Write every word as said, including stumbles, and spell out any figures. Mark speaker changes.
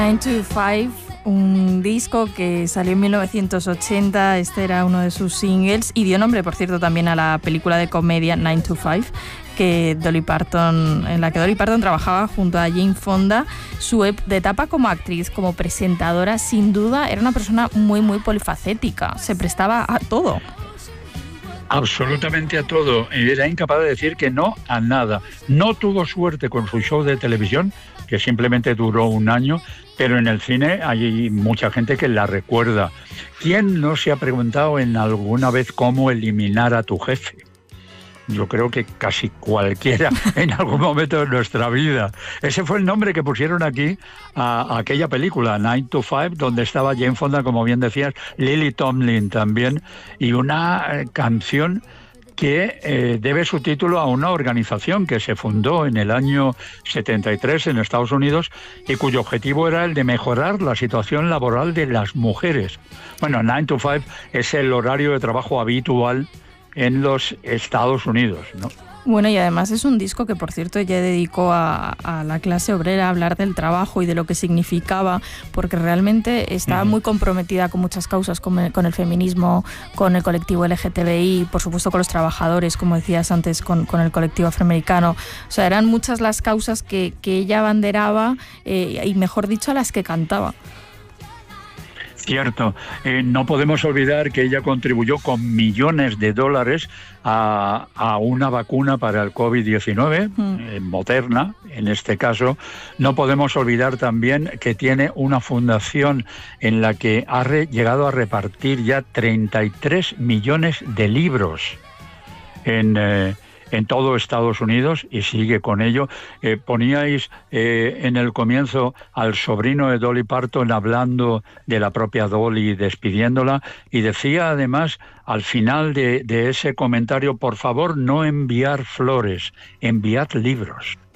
Speaker 1: nine to five, un disco que salió en mil novecientos ochenta, este era uno de sus singles y dio nombre, por cierto, también a la película de comedia nine to five, que Dolly Parton, en la que Dolly Parton trabajaba junto a Jane Fonda. Su etapa como actriz, como presentadora, sin duda era una persona muy, muy polifacética, se prestaba a todo.
Speaker 2: Absolutamente a todo. Era incapaz de decir que no a nada. No tuvo suerte con su show de televisión, que simplemente duró un año, pero en el cine hay mucha gente que la recuerda. ¿Quién no se ha preguntado en alguna vez cómo eliminar a tu jefe? Yo creo que casi cualquiera en algún momento de nuestra vida. Ese fue el nombre que pusieron aquí a, a aquella película, nine to five, donde estaba Jane Fonda, como bien decías, Lily Tomlin también, y una eh, canción que eh, debe su título a una organización que se fundó en el año setenta y tres en Estados Unidos y cuyo objetivo era el de mejorar la situación laboral de las mujeres. Bueno, nine to five es el horario de trabajo habitual en los Estados Unidos, ¿no?
Speaker 1: Bueno, y además es un disco que, por cierto, ella dedicó a, a la clase obrera, a hablar del trabajo y de lo que significaba, porque realmente estaba muy comprometida con muchas causas, con el, con el feminismo, con el colectivo L G T B I, por supuesto con los trabajadores, como decías antes, con, con el colectivo afroamericano. O sea, eran muchas las causas que, que ella abanderaba eh, y, mejor dicho, a las que cantaba.
Speaker 2: Cierto. Eh, no podemos olvidar que ella contribuyó con millones de dólares a, a una vacuna para el covid diecinueve, mm. eh, Moderna, en este caso. No podemos olvidar también que tiene una fundación en la que ha re, llegado a repartir ya treinta y tres millones de libros en... Eh, en todo Estados Unidos y sigue con ello. Eh, poníais eh, en el comienzo al sobrino de Dolly Parton hablando de la propia Dolly, despidiéndola, y decía además al final de, de ese comentario: por favor, no enviar flores, enviad libros.